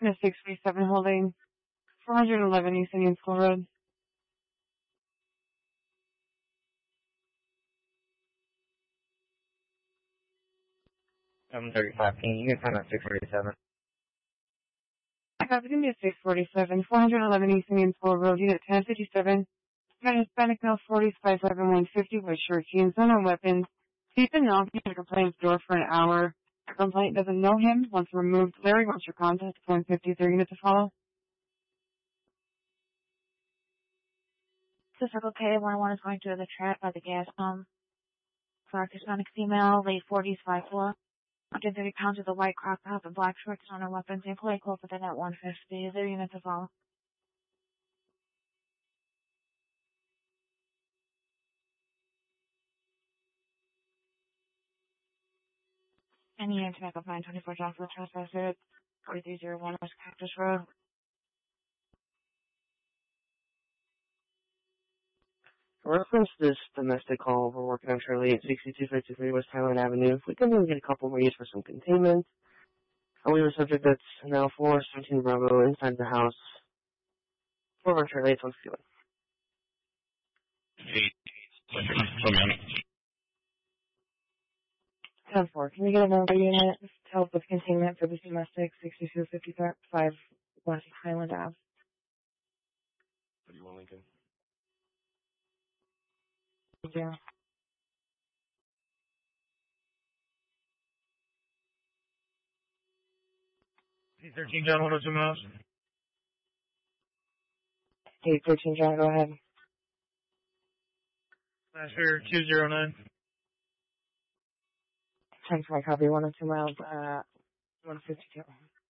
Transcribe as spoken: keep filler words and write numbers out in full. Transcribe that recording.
Miss six forty-seven holding four eleven East Indian School Road. seven thirty-five. Can you get time at six forty-seven? I got the Miss six forty-seven four eleven East Indian School Road, Unit ten fifty-seven. Got a Hispanic male forty, five eleven, one fifty with shirt jeans, no weapons. He's been knocking at the complaint's door for an hour. The complaint doesn't know him. Once removed, Larry wants your contact. one fifty-three units to follow. So Circle K, one oh one is going to the trap by the gas pump. For Hispanic female, late forties, five four. one hundred thirty pounds with a white crop top and black shorts on her weapons. Employee close within at one fifty. Is there units to follow? Any unit to make up nine twenty-four Johnson Trespasser, forty-three oh one West Cactus Road. For reference to this domestic call, we're working on Charlie at sixty-two fifty-three West Highland Avenue. If we can maybe get a couple more use for some containment. And we have a subject that's now four seventeen Bravo inside the house. Four on Charlie, it's on feeling. ten four, can we get a mobile unit to help with containment for this domestic sixty-two fifty-five West Highland Ave? What do you want, Lincoln? Yeah. P thirteen John, one oh two miles. eight thirteen John, go ahead. Nashville two zero nine. ten four, copy, one oh two miles, uh, one fifty-two.